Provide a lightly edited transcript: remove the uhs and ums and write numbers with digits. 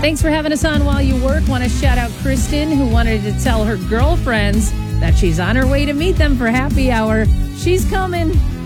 Thanks for having us on while you work. Want to shout out Kristen, who wanted to tell her girlfriends that she's on her way to meet them for happy hour. She's coming.